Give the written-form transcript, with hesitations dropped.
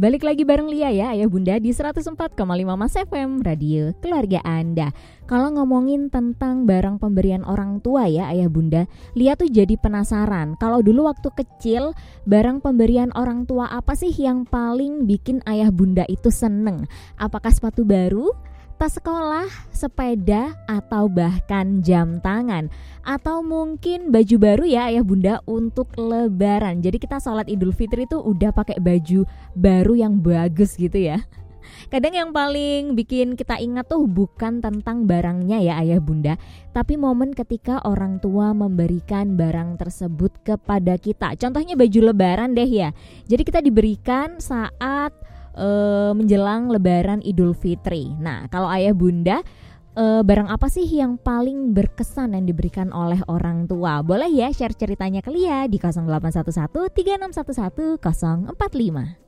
Balik lagi bareng Lia ya, Ayah Bunda di 104,5 Mas FM, Radio Keluarga Anda. Kalau ngomongin tentang barang pemberian orang tua ya Ayah Bunda, Lia tuh jadi penasaran. Kalau dulu waktu kecil, barang pemberian orang tua apa sih yang paling bikin Ayah Bunda itu seneng? Apakah sepatu baru, tas sekolah, sepeda, atau bahkan jam tangan? Atau mungkin baju baru ya Ayah Bunda untuk lebaran. Jadi kita sholat Idul Fitri tuh udah pakai baju baru yang bagus gitu ya. Kadang yang paling bikin kita ingat tuh bukan tentang barangnya ya Ayah Bunda, tapi momen ketika orang tua memberikan barang tersebut kepada kita. Contohnya baju lebaran deh ya. Jadi kita diberikan saat menjelang lebaran Idul Fitri. Nah, kalau Ayah Bunda, barang apa sih yang paling berkesan yang diberikan oleh orang tua? Boleh ya share ceritanya ke Lia di 0811 3611 045.